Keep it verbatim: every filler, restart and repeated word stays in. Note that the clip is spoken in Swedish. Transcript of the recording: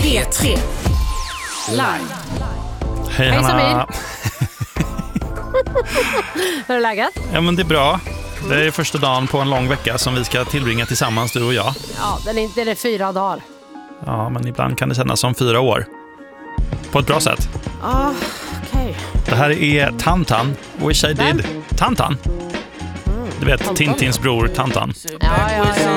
P tre Live. Hej Hanna. Samir. Hur är läget? Ja, men det är bra. Det är första dagen på en lång vecka som vi ska tillbringa tillsammans, du och jag. Ja, den är, den är fyra dagar. Ja, men ibland kan det kännas som fyra år. På ett bra sätt. Ah, okej. Okay. Det här är Tantan. Wish I did. Tantan. Du vet, Tintins bror Tantan. Ja, ja, ja.